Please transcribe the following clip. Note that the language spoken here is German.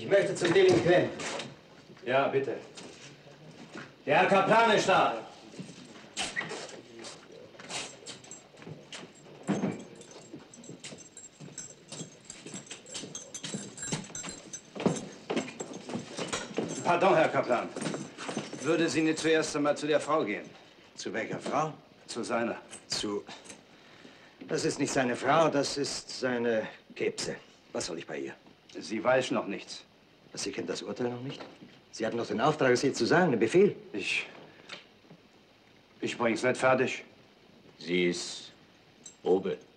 Ich möchte zum Delinquenten. Ja, bitte. Der Herr Kaplan ist da. Pardon, Herr Kaplan. Würde Sie nicht zuerst einmal zu der Frau gehen? Zu welcher Frau? Zu seiner. Zu... Das ist nicht seine Frau, das ist seine Kebse. Was soll ich bei ihr? Sie weiß noch nichts. Sie kennt das Urteil noch nicht? Sie hatten doch den Auftrag, es ihr zu sagen, den Befehl. Ich bring's nicht fertig. Sie ist Obe.